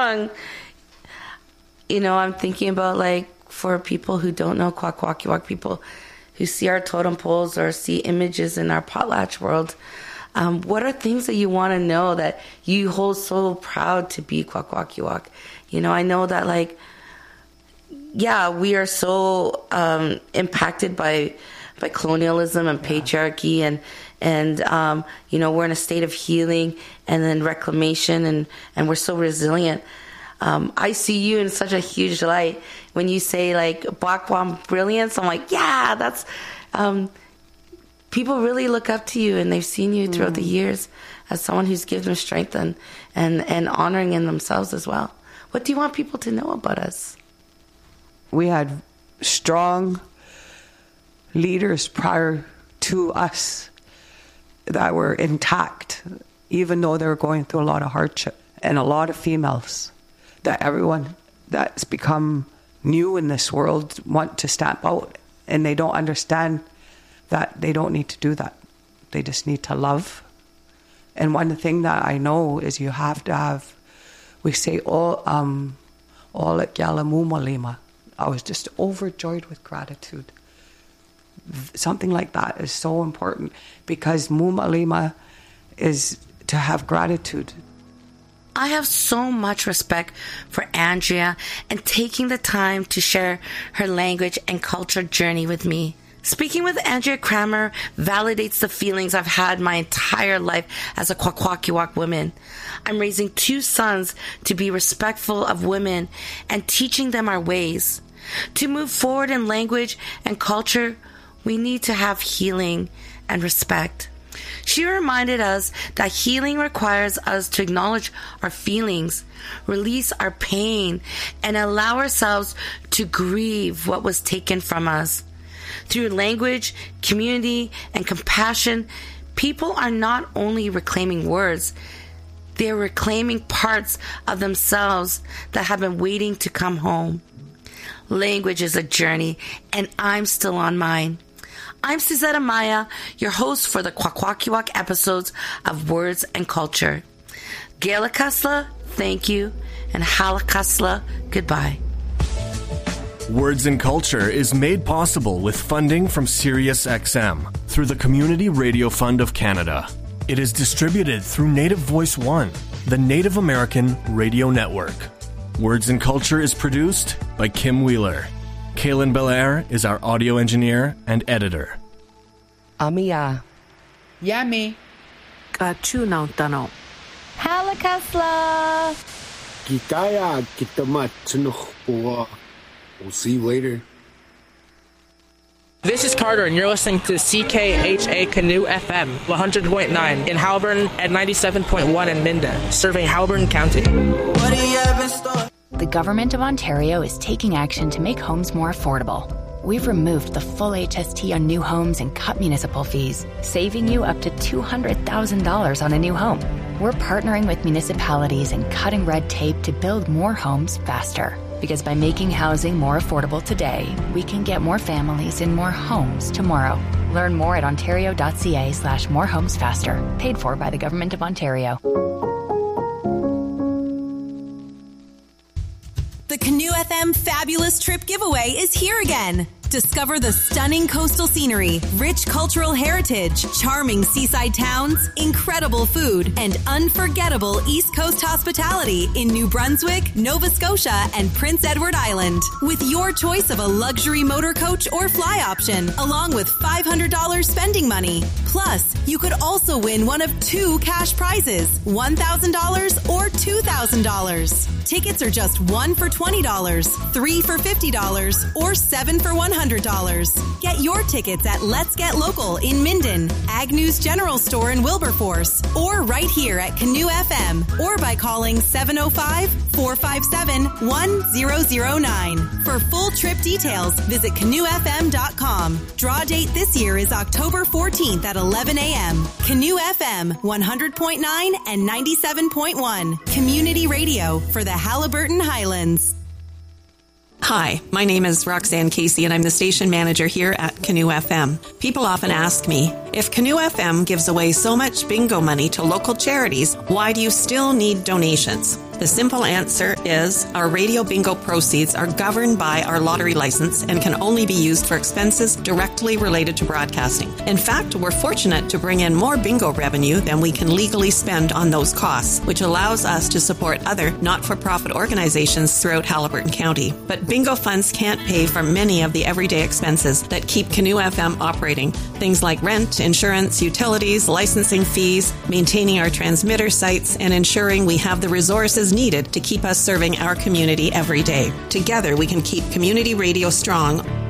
song, I'm thinking about, like, for people who don't know Kwakwaka'wakw, people who see our totem poles or see images in our potlatch world, what are things that you want to know that you hold so proud to be Kwakwaka'wakw? I know that, like, we are so impacted by colonialism and patriarchy, and we're in a state of healing and then reclamation, and we're so resilient. I see you in such a huge light when you say, like, Bakwan brilliance. I'm like, that's people really look up to you, and they've seen you throughout the years as someone who's given them strength and honoring in themselves as well. What do you want people to know about us? We had strong leaders prior to us that were intact, even though they were going through a lot of hardship, and a lot of females that everyone that's become new in this world want to stamp out, and they don't understand that they don't need to do that. They just need to love. And one thing that I know is you have to have, we say, all at Yalamumalima. I was just overjoyed with gratitude. Something like that is so important, because Mumalima is to have gratitude. I have so much respect for Andrea and taking the time to share her language and culture journey with me. Speaking with Andrea Kramer validates the feelings I've had my entire life as a Kwakwaka'wakw woman. I'm raising 2 sons to be respectful of women and teaching them our ways. To move forward in language and culture, we need to have healing and respect. She reminded us that healing requires us to acknowledge our feelings, release our pain, and allow ourselves to grieve what was taken from us. Through language, community, and compassion, people are not only reclaiming words, they're reclaiming parts of themselves that have been waiting to come home. Language is a journey, and I'm still on mine. I'm Suzette Amaya, your host for the Kwakwaka'wakw episodes of Words and Culture. Gaelakasla, thank you, and Halakasla, goodbye. Words and Culture is made possible with funding from SiriusXM through the Community Radio Fund of Canada. It is distributed through Native Voice One, the Native American radio network. Words and Culture is produced by Kim Wheeler. Kaylin Belair is our audio engineer and editor. Amia. Yami. Kachunauntano. Halakasla. Gitaya Gitamat Tunukhua. We'll see you later. This is Carter, and you're listening to CKHA Canoe FM 100.9 in Haliburton and 97.1 in Minden, serving Haliburton County. The Government of Ontario is taking action to make homes more affordable. We've removed the full HST on new homes and cut municipal fees, saving you up to $200,000 on a new home. We're partnering with municipalities and cutting red tape to build more homes faster. Because by making housing more affordable today, we can get more families in more homes tomorrow. Learn more at ontario.ca/morehomesfaster. Paid for by the Government of Ontario. The Canoe FM Fabulous Trip Giveaway is here again. Discover the stunning coastal scenery, rich cultural heritage, charming seaside towns, incredible food, and unforgettable East Coast hospitality in New Brunswick, Nova Scotia, and Prince Edward Island. With your choice of a luxury motor coach or fly option, along with $500 spending money. Plus, you could also win one of 2 cash prizes, $1,000 or $2,000. Tickets are just 1 for $20, 3 for $50, or 7 for $100. Get your tickets at Let's Get Local in Minden, Agnew's General Store in Wilberforce, or right here at Canoe FM, or by calling 705-457-1009. For full trip details, visit canoefm.com. Draw date this year is October 14th at 11 a.m. Canoe FM 100.9 and 97.1. Community radio for the Haliburton Highlands. Hi, my name is Roxanne Casey, and I'm the station manager here at Canoe FM. People often ask me, if Canoe FM gives away so much bingo money to local charities, why do you still need donations? The simple answer is our radio bingo proceeds are governed by our lottery license and can only be used for expenses directly related to broadcasting. In fact, we're fortunate to bring in more bingo revenue than we can legally spend on those costs, which allows us to support other not-for-profit organizations throughout Haliburton County. But bingo funds can't pay for many of the everyday expenses that keep Canoe FM operating. Things like rent, insurance, utilities, licensing fees, maintaining our transmitter sites, and ensuring we have the resources needed to keep us serving our community every day. Together, we can keep community radio strong